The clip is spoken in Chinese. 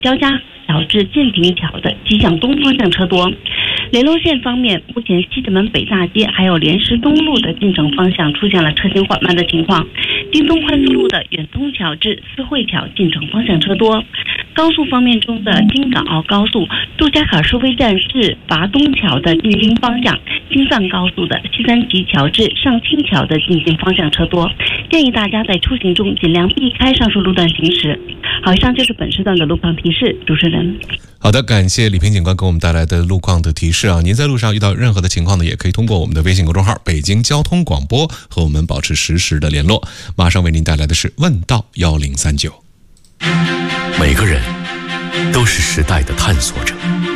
交加桥至建平桥的机向东方向车多。联络线方面，目前西直门北大街还有莲石东路的进城方向出现了车行缓慢的情况。京东快速路的远通桥至四惠桥进城方向车多。高速方面中的京港澳高速杜家坎收费站至拔东桥的进京方向，京藏高速的西三旗桥至上清桥的进京方向车多，建议大家在出行中尽量避开上述路段行驶。好，以上就是本时段的路况提示，主持人。 好的，感谢李平警官给我们带来的路况的提示啊！您在路上遇到任何的情况呢，也可以通过我们的微信公众号北京交通广播和我们保持实时的联络。马上为您带来的是问道1039。 每个人都是时代的探索者，